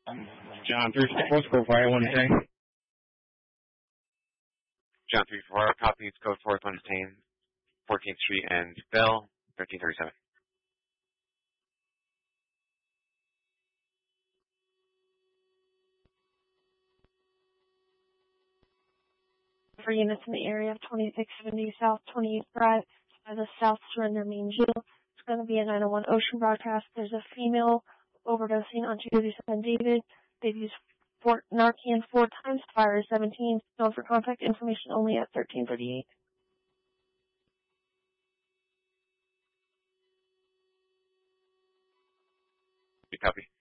John 344, score fire 110. John 344, copies code 410, 14th Street and Bell, 1337. For units in the area of 2670 South 28th Drive by the South Surrender Main Jail. It's going to be a 901 Ocean broadcast. There's a female overdosing on 237 David. They've used Narcan 4 times, fire 17. Known for contact information only at 1338. You copy?